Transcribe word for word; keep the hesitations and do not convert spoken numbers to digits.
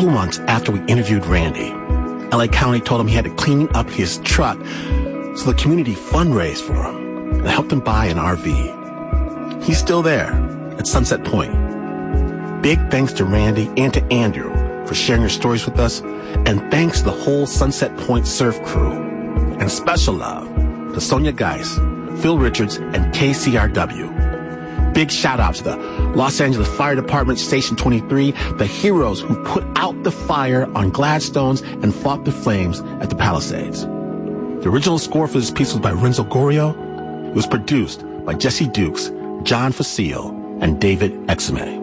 couple of months after we interviewed Randy, L A County told him he had to clean up his truck, so the community fundraised for him and helped him buy an R V. He's still there at Sunset Point. Big thanks to Randy and to Andrew for sharing your stories with us, and thanks to the whole Sunset Point surf crew. And special love to Sonia Geis, Phil Richards, and K C R W. Big shout out to the Los Angeles Fire Department, Station twenty-three, the heroes who put out the fire on Gladstones and fought the flames at the Palisades. The original score for this piece was by Renzo Gorrio. It was produced by Jesse Dukes, John Facile, and David Exume.